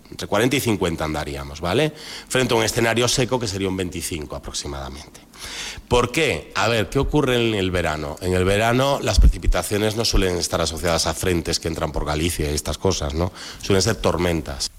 entre 40 y 50 andaríamos, ¿vale? Frente a un escenario seco que sería un 25 aproximadamente. ¿Por qué? A ver, ¿qué ocurre en el verano? En el verano las precipitaciones no suelen estar asociadas a frentes que entran por Galicia y estas cosas, ¿no? Suelen ser tormentas.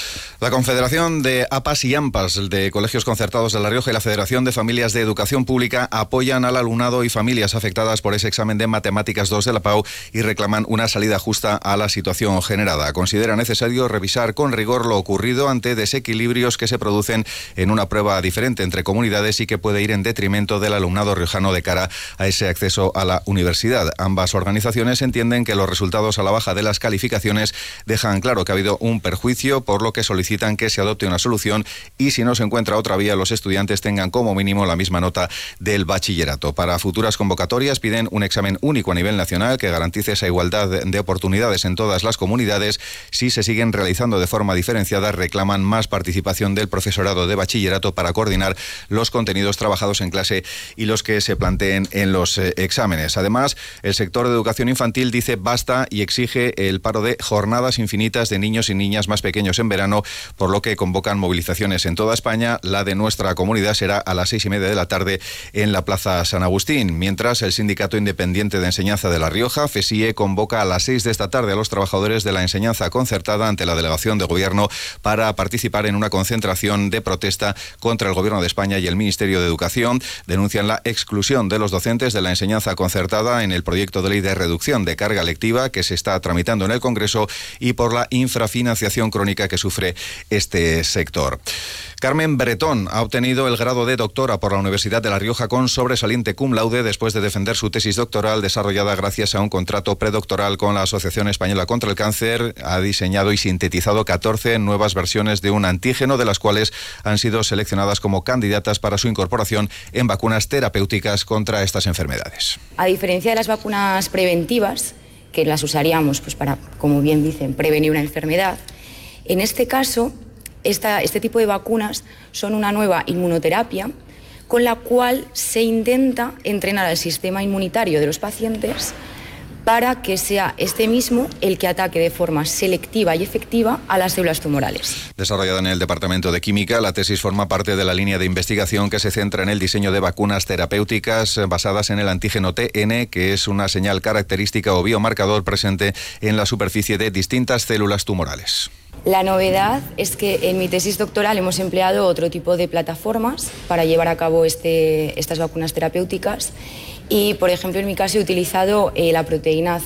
La Confederación de APAS y AMPAs de Colegios Concertados de La Rioja y la Federación de Familias de Educación Pública apoyan al alumnado y familias afectadas por ese examen de Matemáticas 2 de la PAU y reclaman una salida justa a la situación generada. Considera necesario revisar con rigor lo ocurrido ante desequilibrios que se producen en una prueba diferente entre comunidades y que puede ir en detrimento del alumnado riojano de cara a ese acceso a la universidad. Ambas organizaciones entienden que los resultados a la baja de las calificaciones dejan claro que ha habido un perjuicio, por lo que solicitan que se adopte una solución y, si no se encuentra otra vía, los estudiantes tengan como mínimo la misma nota del bachillerato. Para futuras convocatorias piden un examen único a nivel nacional que garantice esa igualdad de oportunidades en todas las comunidades. Si se siguen realizando de forma diferenciada, reclaman más participación del profesorado de bachillerato para coordinar los contenidos trabajados en clase y los que se planteen en los exámenes. Además, el sector de educación infantil dice basta y exige el paro de jornadas infinitas de niños y niñas más pequeños en verano, por lo que convocan movilizaciones en toda España. La de nuestra comunidad será a las 6:30 de la tarde en la Plaza San Agustín, mientras el Sindicato Independiente de Enseñanza de La Rioja, FESIE, convoca a las 6 de esta tarde a los trabajadores de la enseñanza concertada ante la Delegación de Gobierno para participar en una concentración de protesta contra el Gobierno de España y el Ministerio de Educación. Denuncian la exclusión de los docentes de la enseñanza concertada en el proyecto de ley de reducción de carga lectiva que se está tramitando en el Congreso y por la infrafinanciación crónica que sufre este sector. Carmen Bretón ha obtenido el grado de doctora por la Universidad de La Rioja con sobresaliente cum laude después de defender su tesis doctoral desarrollada gracias a un contrato predoctoral con la Asociación Española contra el Cáncer. Ha diseñado y sintetizado 14 nuevas versiones de un antígeno, de las cuales han sido seleccionadas como candidatas para su incorporación en vacunas terapéuticas contra estas enfermedades. A diferencia de las vacunas preventivas, que las usaríamos pues para, como bien dicen, prevenir una enfermedad, en este caso, este tipo de vacunas son una nueva inmunoterapia con la cual se intenta entrenar al sistema inmunitario de los pacientes para que sea este mismo el que ataque de forma selectiva y efectiva a las células tumorales. Desarrollada en el Departamento de Química, la tesis forma parte de la línea de investigación que se centra en el diseño de vacunas terapéuticas basadas en el antígeno TN, que es una señal característica o biomarcador presente en la superficie de distintas células tumorales. La novedad es que en mi tesis doctoral hemos empleado otro tipo de plataformas para llevar a cabo estas vacunas terapéuticas y, por ejemplo, en mi caso he utilizado la proteína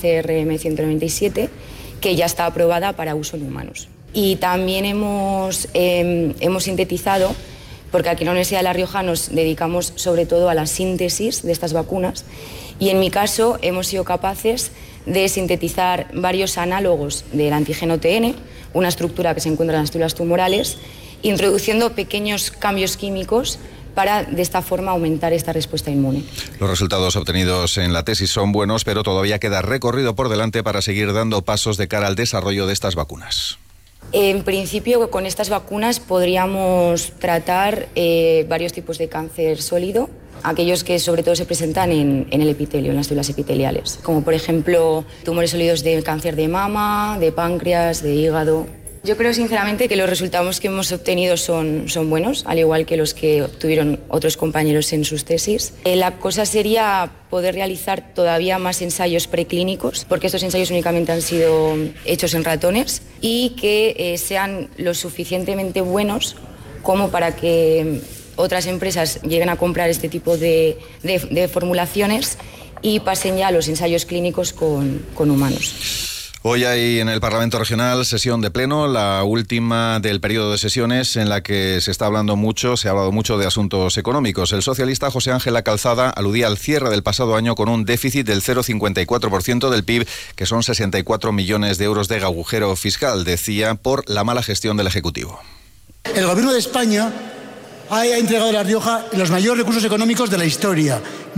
CRM197, que ya está aprobada para uso en humanos. Y también hemos sintetizado, porque aquí en la Universidad de La Rioja nos dedicamos sobre todo a la síntesis de estas vacunas, y en mi caso hemos sido capaces de sintetizar varios análogos del antígeno TN, una estructura que se encuentra en las células tumorales, introduciendo pequeños cambios químicos para de esta forma aumentar esta respuesta inmune. Los resultados obtenidos en la tesis son buenos, pero todavía queda recorrido por delante para seguir dando pasos de cara al desarrollo de estas vacunas. En principio, con estas vacunas podríamos tratar varios tipos de cáncer sólido, aquellos que sobre todo se presentan en el epitelio, en las células epiteliales, como por ejemplo tumores sólidos de cáncer de mama, de páncreas, de hígado. Yo creo sinceramente que los resultados que hemos obtenido son buenos, al igual que los que obtuvieron otros compañeros en sus tesis. La cosa sería poder realizar todavía más ensayos preclínicos, porque estos ensayos únicamente han sido hechos en ratones, y que sean lo suficientemente buenos como para que otras empresas lleguen a comprar este tipo de formulaciones y pasen ya a los ensayos clínicos con humanos. Hoy hay en el Parlamento Regional sesión de pleno, la última del periodo de sesiones, en la que se ha hablado mucho de asuntos económicos. El socialista José Ángel Calzada aludía al cierre del pasado año con un déficit del 0,54% del PIB, que son 64 millones de euros de agujero fiscal, decía, por la mala gestión del Ejecutivo. El Gobierno de España ha entregado a La Rioja los mayores recursos económicos de la historia,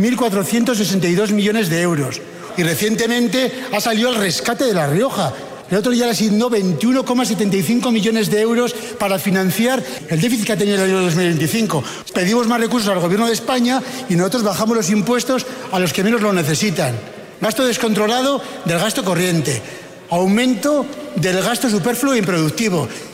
1.462 millones de euros. Y recientemente ha salido el rescate de La Rioja. El otro día le asignó 21,75 millones de euros para financiar el déficit que ha tenido el año 2025. Pedimos más recursos al Gobierno de España y nosotros bajamos los impuestos a los que menos lo necesitan. Gasto descontrolado del gasto corriente. Aumento del gasto superfluo e improductivo.